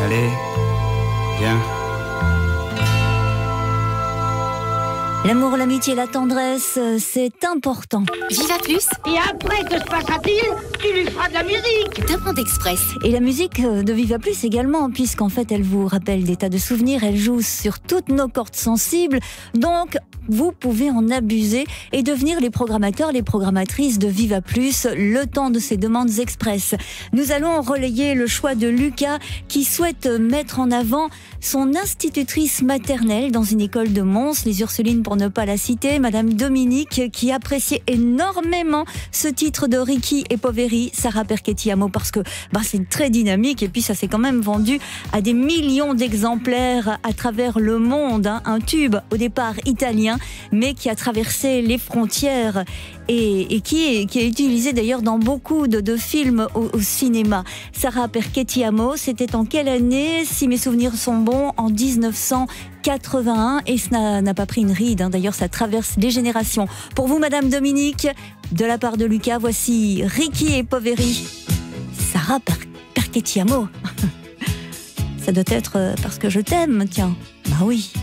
Allez, viens. L'amour, l'amitié, la tendresse, c'est important. Viva Plus. Et après, que se passera-t-il? Tu lui feras de la musique. Demande Express. Et la musique de Viva Plus également, puisqu'en fait, elle vous rappelle des tas de souvenirs, elle joue sur toutes nos cordes sensibles, donc vous pouvez en abuser et devenir les programmateurs, les programmatrices de Viva Plus, le temps de ces demandes express. Nous allons relayer le choix de Lucas, qui souhaite mettre en avant son institutrice maternelle dans une école de Mons, les Ursulines pour ne pas la citer, Madame Dominique, qui appréciait énormément ce titre de Ricky et Poveri, Sarah Perchetti-Amo, parce que c'est très dynamique et puis ça s'est quand même vendu à des millions d'exemplaires à travers le monde, un tube au départ italien, mais qui a traversé les frontières et qui est utilisé d'ailleurs dans beaucoup de films au cinéma. Sarah Perchetti-Amo, c'était en quelle année? Si mes souvenirs sont bons, en 1981, et ça n'a pas pris une ride, d'ailleurs ça traverse les générations. Pour vous, Madame Dominique, de la part de Lucas, voici Ricky et Poveri, Sarah Perchetti-Amo. Ça doit être parce que je t'aime, tiens. Bah oui.